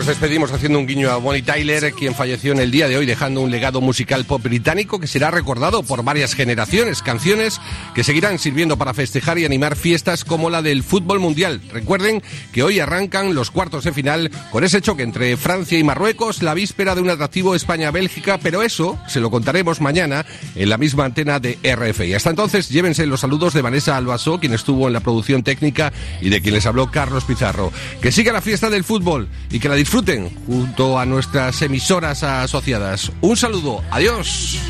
Nos despedimos haciendo un guiño a Bonnie Tyler, quien falleció en el día de hoy dejando un legado musical pop británico que será recordado por varias generaciones, canciones que seguirán sirviendo para festejar y animar fiestas como la del fútbol mundial. Recuerden que hoy arrancan los cuartos de final con ese choque entre Francia y Marruecos, la víspera de un atractivo España-Bélgica, pero eso se lo contaremos mañana en la misma antena de RFI. Hasta entonces, llévense los saludos de Vanessa Albaso, quien estuvo en la producción técnica, y de quien les habló Carlos Pizarro. Que siga la fiesta del fútbol y que la disfruten junto a nuestras emisoras asociadas. Un saludo, adiós.